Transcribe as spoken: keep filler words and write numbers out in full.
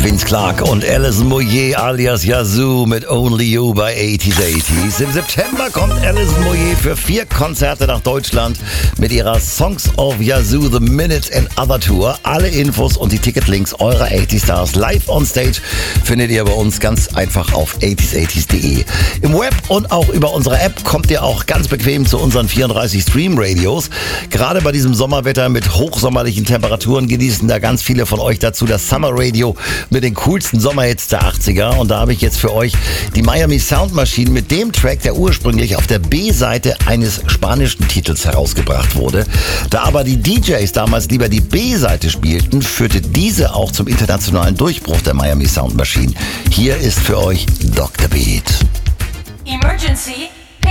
Vince Clarke und Alison Moyet alias Yazoo mit Only You bei achtziger achtzig. Im September kommt Alison Moyet für vier Konzerte nach Deutschland mit ihrer Songs of Yazoo The Minutes and Other Tour. Alle Infos und die Ticketlinks eurer achtzig Stars live on stage findet ihr bei uns ganz einfach auf achtzig achtzig punkt de. Im Web und auch über unsere App kommt ihr auch ganz bequem zu unseren vierunddreißig Stream-Radios. Gerade bei diesem Sommerwetter mit hochsommerlichen Temperaturen genießen da ganz viele von euch dazu das Summer Radio mit den coolsten Sommerhits der achtziger. Und da habe ich jetzt für euch die Miami Sound Machine mit dem Track, der ursprünglich auf der B-Seite eines spanischen Titels herausgebracht wurde. Da aber die D Js damals lieber die B-Seite spielten, führte diese auch zum internationalen Durchbruch der Miami Sound Machine. Hier ist für euch Doktor Beat. Emergency.